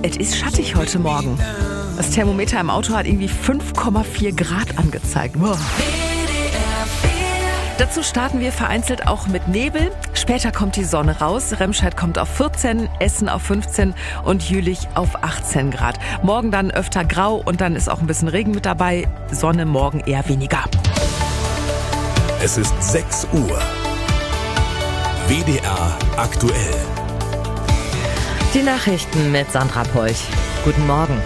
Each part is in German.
Es ist schattig heute Morgen. Das Thermometer im Auto hat irgendwie 5,4 Grad angezeigt. Wow. Dazu starten wir vereinzelt auch mit Nebel. Später kommt die Sonne raus. Remscheid kommt auf 14, Essen auf 15 und Jülich auf 18 Grad. Morgen dann öfter grau und dann ist auch ein bisschen Regen mit dabei. Sonne morgen eher weniger. Es ist 6 Uhr. WDR aktuell. Die Nachrichten mit Sandra Peuch. Guten Morgen.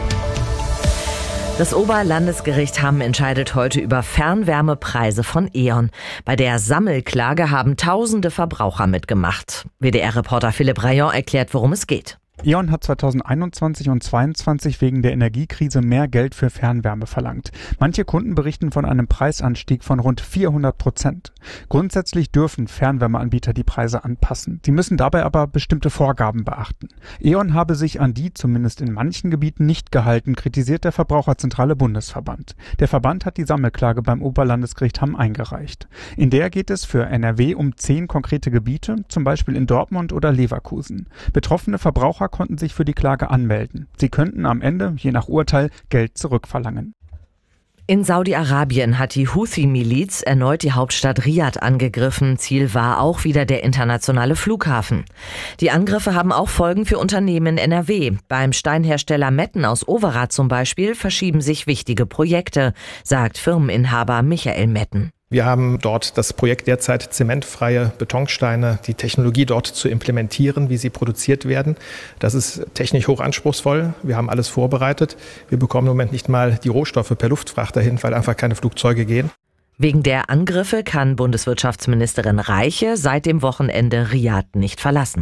Das Oberlandesgericht Hamm entscheidet heute über Fernwärmepreise von E.ON. Bei der Sammelklage haben tausende Verbraucher mitgemacht. WDR-Reporter Philipp Rayon erklärt, worum es geht. E.ON hat 2021 und 2022 wegen der Energiekrise mehr Geld für Fernwärme verlangt. Manche Kunden berichten von einem Preisanstieg von rund 400%. Grundsätzlich dürfen Fernwärmeanbieter die Preise anpassen. Sie müssen dabei aber bestimmte Vorgaben beachten. E.ON habe sich an die zumindest in manchen Gebieten nicht gehalten, kritisiert der Verbraucherzentrale Bundesverband. Der Verband hat die Sammelklage beim Oberlandesgericht Hamm eingereicht. In der geht es für NRW um 10 konkrete Gebiete, zum Beispiel in Dortmund oder Leverkusen. Betroffene Verbraucher konnten sich für die Klage anmelden. Sie könnten am Ende, je nach Urteil, Geld zurückverlangen. In Saudi-Arabien hat die Houthi-Miliz erneut die Hauptstadt Riad angegriffen. Ziel war auch wieder der internationale Flughafen. Die Angriffe haben auch Folgen für Unternehmen in NRW. Beim Steinhersteller Metten aus Overath zum Beispiel verschieben sich wichtige Projekte, sagt Firmeninhaber Michael Metten. Wir haben dort das Projekt derzeit, zementfreie Betonsteine, die Technologie dort zu implementieren, wie sie produziert werden. Das ist technisch hoch anspruchsvoll. Wir haben alles vorbereitet. Wir bekommen im Moment nicht mal die Rohstoffe per Luftfracht dahin, weil einfach keine Flugzeuge gehen. Wegen der Angriffe kann Bundeswirtschaftsministerin Reiche seit dem Wochenende Riad nicht verlassen.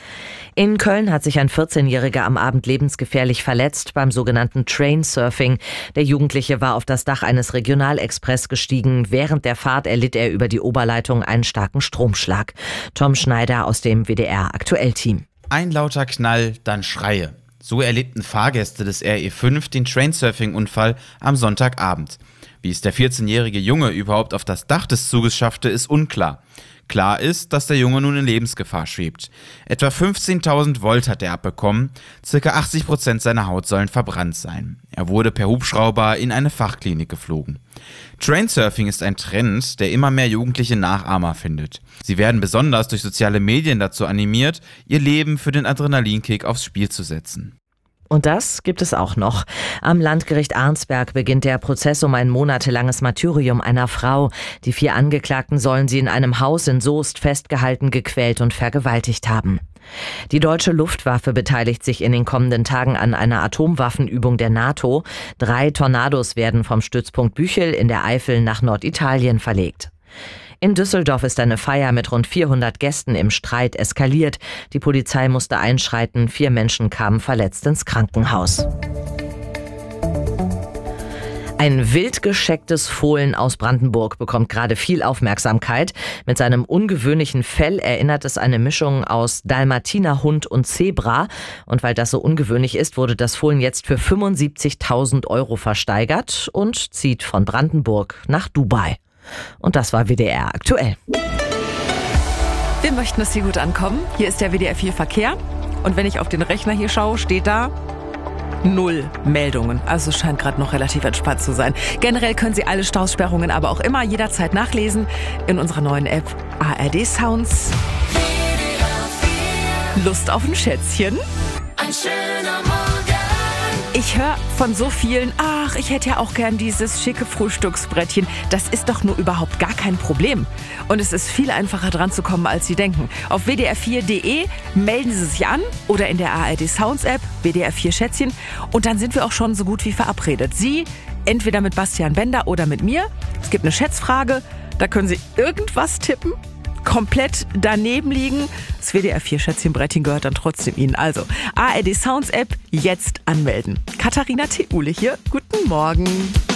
In Köln hat sich ein 14-Jähriger am Abend lebensgefährlich verletzt beim sogenannten Trainsurfing. Der Jugendliche war auf das Dach eines Regionalexpress gestiegen. Während der Fahrt erlitt er über die Oberleitung einen starken Stromschlag. Tom Schneider aus dem WDR-Aktuell-Team. Ein lauter Knall, dann Schreie. So erlebten Fahrgäste des RE5 den Trainsurfing-Unfall am Sonntagabend. Wie es der 14-jährige Junge überhaupt auf das Dach des Zuges schaffte, ist unklar. Klar ist, dass der Junge nun in Lebensgefahr schwebt. Etwa 15.000 Volt hat er abbekommen, ca. 80% seiner Haut sollen verbrannt sein. Er wurde per Hubschrauber in eine Fachklinik geflogen. Trainsurfing ist ein Trend, der immer mehr jugendliche Nachahmer findet. Sie werden besonders durch soziale Medien dazu animiert, ihr Leben für den Adrenalinkick aufs Spiel zu setzen. Und das gibt es auch noch. Am Landgericht Arnsberg beginnt der Prozess um ein monatelanges Martyrium einer Frau. Die 4 Angeklagten sollen sie in einem Haus in Soest festgehalten, gequält und vergewaltigt haben. Die deutsche Luftwaffe beteiligt sich in den kommenden Tagen an einer Atomwaffenübung der NATO. 3 Tornados werden vom Stützpunkt Büchel in der Eifel nach Norditalien verlegt. In Düsseldorf ist eine Feier mit rund 400 Gästen im Streit eskaliert. Die Polizei musste einschreiten, 4 Menschen kamen verletzt ins Krankenhaus. Ein wild geschecktes Fohlen aus Brandenburg bekommt gerade viel Aufmerksamkeit. Mit seinem ungewöhnlichen Fell erinnert es eine Mischung aus Dalmatinerhund und Zebra. Und weil das so ungewöhnlich ist, wurde das Fohlen jetzt für 75.000 € versteigert und zieht von Brandenburg nach Dubai. Und das war WDR aktuell. Wir möchten, dass Sie gut ankommen. Hier ist der WDR 4 Verkehr. Und wenn ich auf den Rechner hier schaue, steht da 0 Meldungen. Also es scheint gerade noch relativ entspannt zu sein. Generell können Sie alle Stausperrungen aber auch immer jederzeit nachlesen in unserer neuen App ARD Sounds. Lust auf ein Schätzchen? Ein schöner Morgen. Ich höre von so vielen, ach, ich hätte ja auch gern dieses schicke Frühstücksbrettchen. Das ist doch nur überhaupt gar kein Problem. Und es ist viel einfacher dran zu kommen, als Sie denken. Auf wdr4.de melden Sie sich an oder in der ARD Sounds App, WDR 4 Schätzchen. Und dann sind wir auch schon so gut wie verabredet. Sie entweder mit Bastian Bender oder mit mir. Es gibt eine Schätzfrage, da können Sie irgendwas tippen. Komplett daneben liegen. Das WDR 4 Schätzchenbrettchen gehört dann trotzdem Ihnen. Also ARD Sounds App jetzt anmelden. Katharina Theule hier. Guten Morgen.